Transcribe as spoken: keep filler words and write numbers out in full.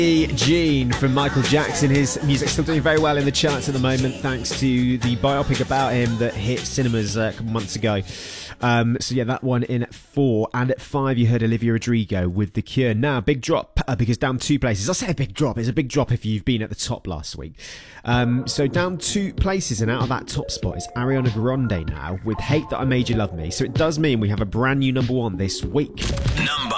Gene from Michael Jackson. His music still doing very well in the charts at the moment, thanks to the biopic about him that hit cinemas uh, a couple months ago. Um, so yeah, that one in at four. And at five, you heard Olivia Rodrigo with The Cure. Now, big drop, uh, because down two places. I say a big drop. It's a big drop if you've been at the top last week. Um, so down two places, and out of that top spot is Ariana Grande now with Hate That I Made You Love Me. So it does mean we have a brand new number one this week. Number